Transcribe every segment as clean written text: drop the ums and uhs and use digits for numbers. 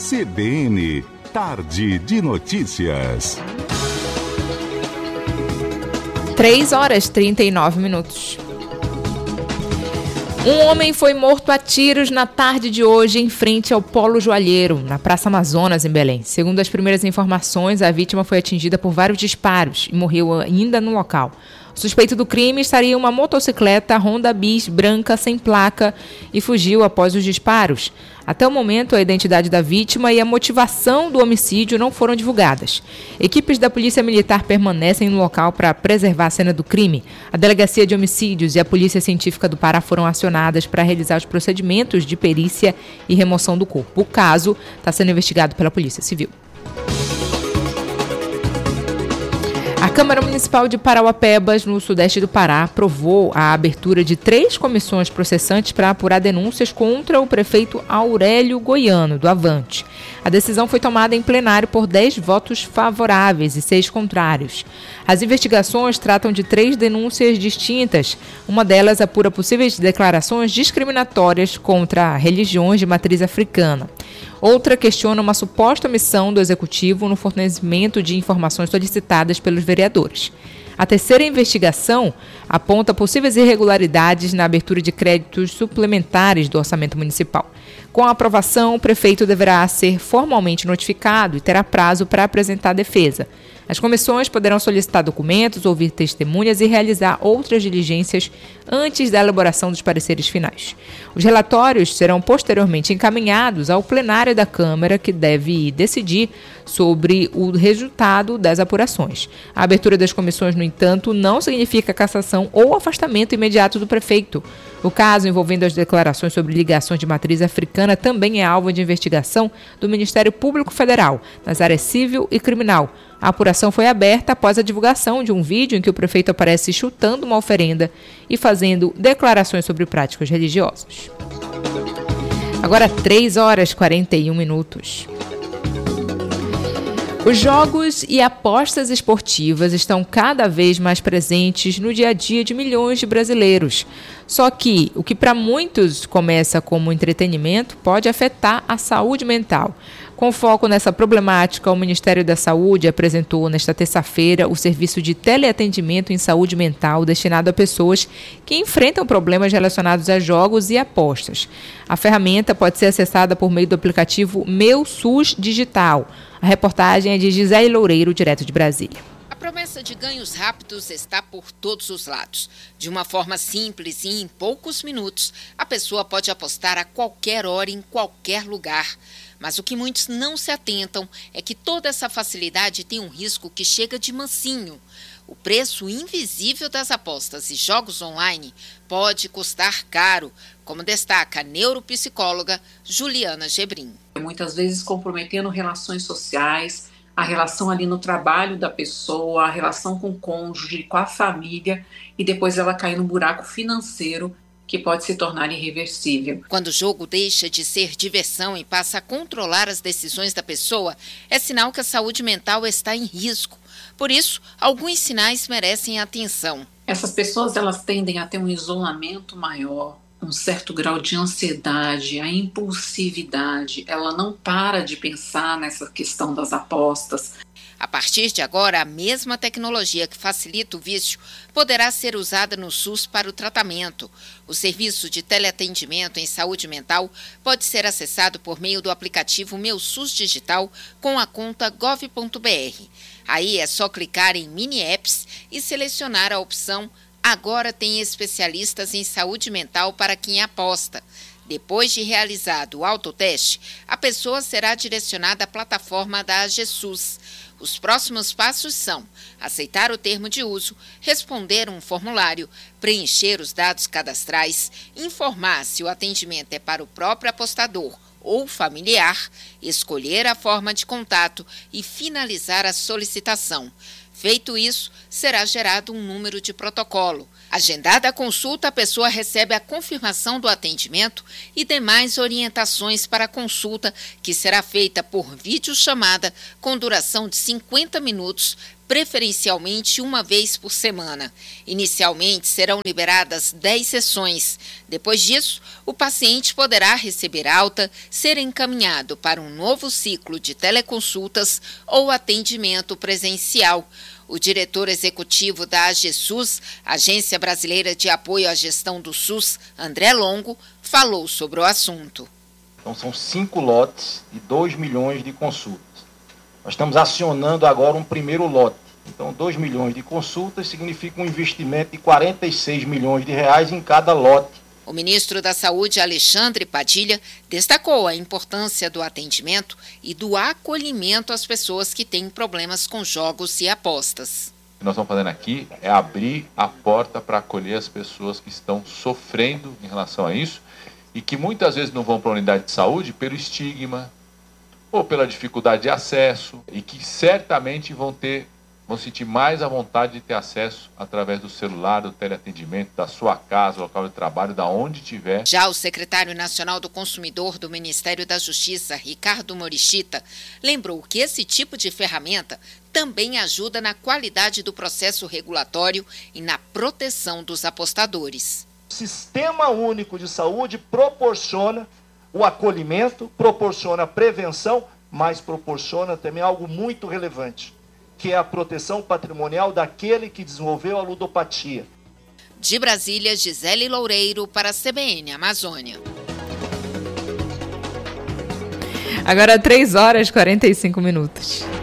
CBN, Tarde de Notícias. 3h39. Um homem foi morto a tiros na tarde de hoje em frente ao Polo Joalheiro, na Praça Amazonas, em Belém. Segundo as primeiras informações, a vítima foi atingida por vários disparos e morreu ainda no local. O suspeito do crime estaria em uma motocicleta Honda Bis branca sem placa e fugiu após os disparos. Até o momento, a identidade da vítima e a motivação do homicídio não foram divulgadas. Equipes da Polícia Militar permanecem no local para preservar a cena do crime. A Delegacia de Homicídios e a Polícia Científica do Pará foram acionadas para realizar os procedimentos de perícia e remoção do corpo. O caso está sendo investigado pela Polícia Civil. A Câmara Municipal de Parauapebas, no sudeste do Pará, aprovou a abertura de 3 comissões processantes para apurar denúncias contra o prefeito Aurélio Goiano, do Avante. A decisão foi tomada em plenário por 10 votos favoráveis e 6 contrários. As investigações tratam de 3 denúncias distintas. Uma delas apura possíveis declarações discriminatórias contra religiões de matriz africana. Outra questiona uma suposta omissão do Executivo no fornecimento de informações solicitadas pelos vereadores. A terceira investigação aponta possíveis irregularidades na abertura de créditos suplementares do orçamento municipal. Com a aprovação, o prefeito deverá ser formalmente notificado e terá prazo para apresentar defesa. As comissões poderão solicitar documentos, ouvir testemunhas e realizar outras diligências antes da elaboração dos pareceres finais. Os relatórios serão posteriormente encaminhados ao plenário da Câmara, que deve decidir sobre o resultado das apurações. A abertura das comissões, no entanto, não significa cassação ou afastamento imediato do prefeito. O caso envolvendo as declarações sobre ligações de matriz africana também é alvo de investigação do Ministério Público Federal, nas áreas civil e criminal. A apuração foi aberta após a divulgação de um vídeo em que o prefeito aparece chutando uma oferenda e fazendo declarações sobre práticas religiosas. Agora 3h41. Os jogos e apostas esportivas estão cada vez mais presentes no dia a dia de milhões de brasileiros. Só que o que para muitos começa como entretenimento pode afetar a saúde mental. Com foco nessa problemática, o Ministério da Saúde apresentou nesta terça-feira o serviço de teleatendimento em saúde mental destinado a pessoas que enfrentam problemas relacionados a jogos e apostas. A ferramenta pode ser acessada por meio do aplicativo Meu SUS Digital. A reportagem é de Gisele Loureiro, direto de Brasília. A promessa de ganhos rápidos está por todos os lados. De uma forma simples e em poucos minutos, a pessoa pode apostar a qualquer hora, em qualquer lugar. Mas o que muitos não se atentam é que toda essa facilidade tem um risco que chega de mansinho. O preço invisível das apostas e jogos online pode custar caro, como destaca a neuropsicóloga Juliana Gebrim. Muitas vezes comprometendo relações sociais, a relação ali no trabalho da pessoa, a relação com o cônjuge, com a família, e depois ela cai no buraco financeiro que pode se tornar irreversível. Quando o jogo deixa de ser diversão e passa a controlar as decisões da pessoa, é sinal que a saúde mental está em risco. Por isso, alguns sinais merecem atenção. Essas pessoas elas tendem a ter um isolamento maior, um certo grau de ansiedade, a impulsividade. Ela não para de pensar nessa questão das apostas. A partir de agora, a mesma tecnologia que facilita o vício poderá ser usada no SUS para o tratamento. O serviço de teleatendimento em saúde mental pode ser acessado por meio do aplicativo Meu SUS Digital com a conta gov.br. Aí é só clicar em mini apps e selecionar a opção Agora tem especialistas em saúde mental para quem aposta. Depois de realizado o autoteste, a pessoa será direcionada à plataforma da AGSUS. Os próximos passos são aceitar o termo de uso, responder um formulário, preencher os dados cadastrais, informar se o atendimento é para o próprio apostador ou familiar, escolher a forma de contato e finalizar a solicitação. Feito isso, será gerado um número de protocolo. Agendada a consulta, a pessoa recebe a confirmação do atendimento e demais orientações para a consulta, que será feita por videochamada com duração de 50 minutos, preferencialmente uma vez por semana. Inicialmente serão liberadas 10 sessões. Depois disso, o paciente poderá receber alta, ser encaminhado para um novo ciclo de teleconsultas ou atendimento presencial. O diretor executivo da AGESUS, Agência Brasileira de Apoio à Gestão do SUS, André Longo, falou sobre o assunto. Então são 5 lotes e 2 milhões de consultas. Nós estamos acionando agora um primeiro lote. Então 2 milhões de consultas significa um investimento de 46 milhões de reais em cada lote. O ministro da Saúde, Alexandre Padilha, destacou a importância do atendimento e do acolhimento às pessoas que têm problemas com jogos e apostas. O que nós estamos fazendo aqui é abrir a porta para acolher as pessoas que estão sofrendo em relação a isso e que muitas vezes não vão para a unidade de saúde pelo estigma ou pela dificuldade de acesso e que certamente vão sentir mais a vontade de ter acesso através do celular, do teleatendimento, da sua casa, local de trabalho, da onde estiver. Já o secretário nacional do Consumidor do Ministério da Justiça, Ricardo Morishita, lembrou que esse tipo de ferramenta também ajuda na qualidade do processo regulatório e na proteção dos apostadores. O Sistema Único de Saúde proporciona o acolhimento, proporciona a prevenção, mas proporciona também algo muito relevante, que é a proteção patrimonial daquele que desenvolveu a ludopatia. De Brasília, Gisele Loureiro para a CBN Amazônia. Agora 3h45.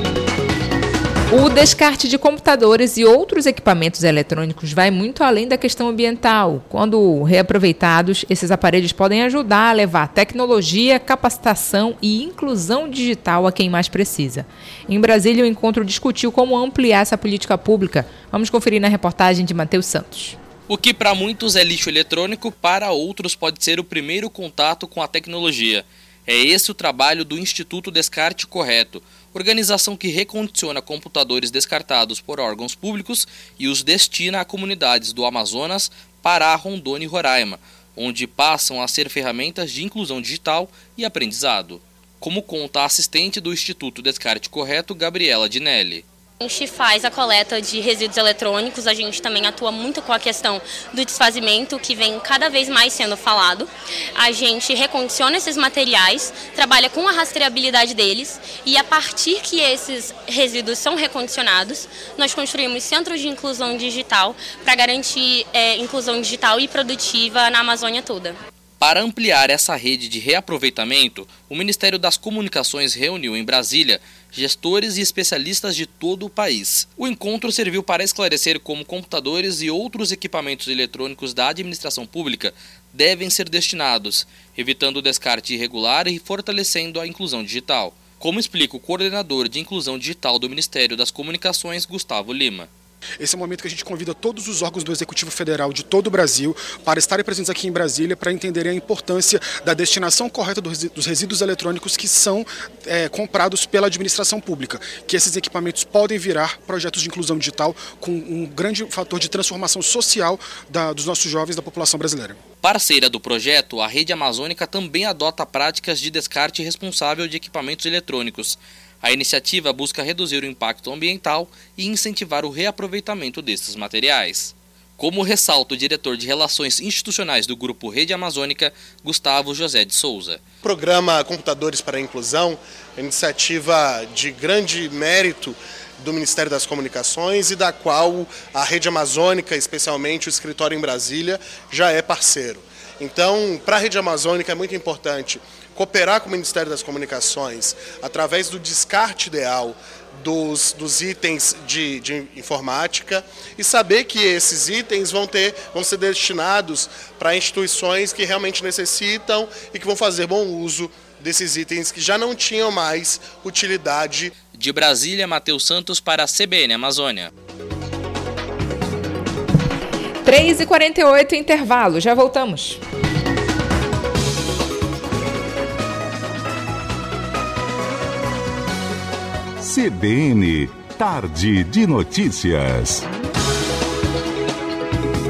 O descarte de computadores e outros equipamentos eletrônicos vai muito além da questão ambiental. Quando reaproveitados, esses aparelhos podem ajudar a levar tecnologia, capacitação e inclusão digital a quem mais precisa. Em Brasília, o encontro discutiu como ampliar essa política pública. Vamos conferir na reportagem de Matheus Santos. O que para muitos é lixo eletrônico, para outros pode ser o primeiro contato com a tecnologia. É esse o trabalho do Instituto Descarte Correto, organização que recondiciona computadores descartados por órgãos públicos e os destina a comunidades do Amazonas, Pará, Rondônia e Roraima, onde passam a ser ferramentas de inclusão digital e aprendizado. Como conta a assistente do Instituto Descarte Correto, Gabriela Dinelli. A gente faz a coleta de resíduos eletrônicos, a gente também atua muito com a questão do desfazimento, que vem cada vez mais sendo falado. A gente recondiciona esses materiais, trabalha com a rastreabilidade deles e a partir que esses resíduos são recondicionados, nós construímos centros de inclusão digital para garantir inclusão digital e produtiva na Amazônia toda. Para ampliar essa rede de reaproveitamento, o Ministério das Comunicações reuniu em Brasília gestores e especialistas de todo o país. O encontro serviu para esclarecer como computadores e outros equipamentos eletrônicos da administração pública devem ser destinados, evitando o descarte irregular e fortalecendo a inclusão digital, como explica o coordenador de inclusão digital do Ministério das Comunicações, Gustavo Lima. Esse é o momento que a gente convida todos os órgãos do Executivo Federal de todo o Brasil para estarem presentes aqui em Brasília para entenderem a importância da destinação correta dos resíduos eletrônicos que são comprados pela administração pública, que esses equipamentos podem virar projetos de inclusão digital com um grande fator de transformação social dos nossos jovens, da população brasileira. Parceira do projeto, a Rede Amazônica também adota práticas de descarte responsável de equipamentos eletrônicos. A iniciativa busca reduzir o impacto ambiental e incentivar o reaproveitamento desses materiais. Como ressalta o diretor de Relações Institucionais do Grupo Rede Amazônica, Gustavo José de Souza. O programa Computadores para a Inclusão é iniciativa de grande mérito do Ministério das Comunicações e da qual a Rede Amazônica, especialmente o escritório em Brasília, já é parceiro. Então, para a Rede Amazônica é muito importante cooperar com o Ministério das Comunicações através do descarte ideal dos itens de informática e saber que esses itens vão ser destinados para instituições que realmente necessitam e que vão fazer bom uso desses itens que já não tinham mais utilidade. De Brasília, Matheus Santos para a CBN Amazônia. 3h48, intervalo, já voltamos. CBN, Tarde de Notícias.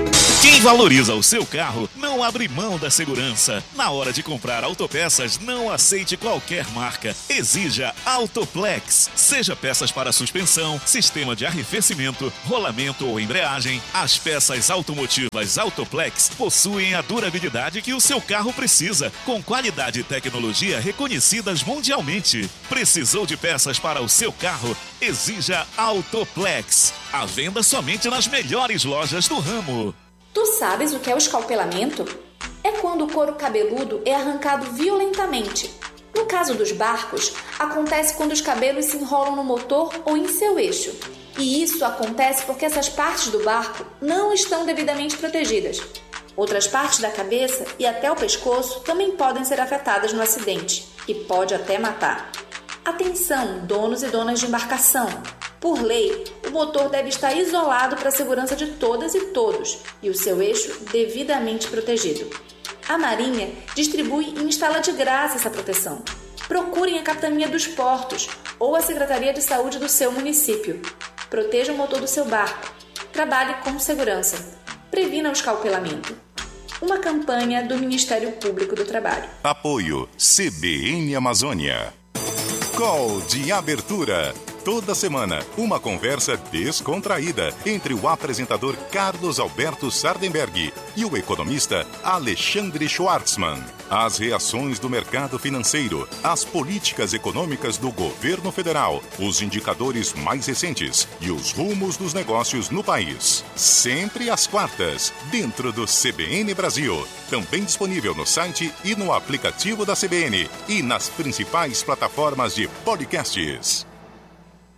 Quem valoriza o seu carro não abre mão da segurança. Na hora de comprar autopeças, não aceite qualquer marca. Exija Autoplex. Seja peças para suspensão, sistema de arrefecimento, rolamento ou embreagem, as peças automotivas Autoplex possuem a durabilidade que o seu carro precisa, com qualidade e tecnologia reconhecidas mundialmente. Precisou de peças para o seu carro? Exija Autoplex. À venda somente nas melhores lojas do ramo. Tu sabes o que é o escalpelamento? É quando o couro cabeludo é arrancado violentamente. No caso dos barcos, acontece quando os cabelos se enrolam no motor ou em seu eixo. E isso acontece porque essas partes do barco não estão devidamente protegidas. Outras partes da cabeça e até o pescoço também podem ser afetadas no acidente, e pode até matar. Atenção, donos e donas de embarcação! Por lei, o motor deve estar isolado para a segurança de todas e todos e o seu eixo devidamente protegido. A Marinha distribui e instala de graça essa proteção. Procurem a Capitania dos Portos ou a Secretaria de Saúde do seu município. Proteja o motor do seu barco. Trabalhe com segurança. Previna o escalpelamento. Uma campanha do Ministério Público do Trabalho. Apoio CBN Amazônia. Call de abertura. Toda semana, uma conversa descontraída entre o apresentador Carlos Alberto Sardenberg e o economista Alexandre Schwartzman. As reações do mercado financeiro, as políticas econômicas do governo federal, os indicadores mais recentes e os rumos dos negócios no país. Sempre às quartas, dentro do CBN Brasil. Também disponível no site e no aplicativo da CBN e nas principais plataformas de podcasts.